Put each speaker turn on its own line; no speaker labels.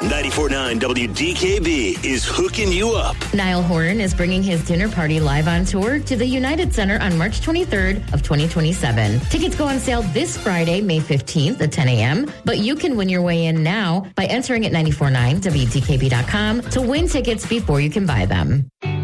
94.9 WDKB is hooking you up.
Niall Horan is bringing his dinner party live on tour to the United Center on March 23rd of 2027. Tickets go on sale this Friday, May 15th at 10 a.m., but you can win your way in now by entering at 94.9WDKB.com to win tickets before you can buy them.